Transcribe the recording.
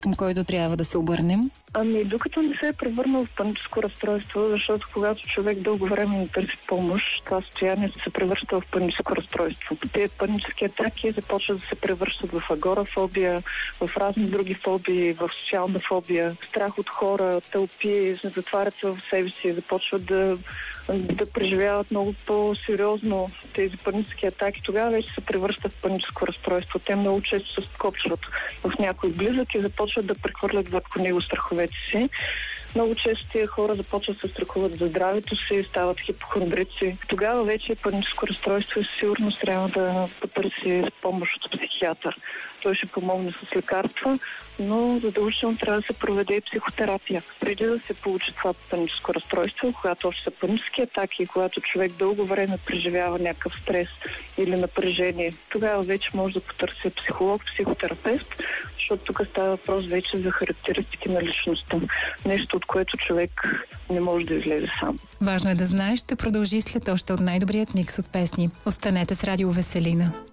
към който трябва да се обърнем? Ами, докато не се е превърнал в паническо разстройство, защото когато човек дълго време не търси помощ, това състояние се превръща в паническо разстройство. Те панически атаки започват да се превръщат в агорафобия, в разни други фобии, в социална фобия, страх от хора, тълпи, затварят се в себе си, започват да преживяват много по-сериозно тези панически атаки. Тогава вече се превръщат в паническо разстройство. Те много често се скопчват в някой близък и започват да прехвърлят върху него страховете си. Много често тия хора започват да се страхуват за здравето си, стават хипохондрици. Тогава вече е паническо разстройство и сигурно трябва да потърси помощ от психиатър. Той ще помогне с лекарства, но задължително трябва да се проведе и психотерапия. Преди да се получи това паническо разстройство, когато още са панически атаки, когато човек дълго време преживява някакъв стрес или напрежение, тогава вече може да потърси психолог, психотерапевт, защото тук става въпрос вече за характеристики на личността. Нещо, от което човек не може да излезе сам. Важно е да знаеш, ще продължи след още от най-добрият микс от песни. Останете с Радио Веселина.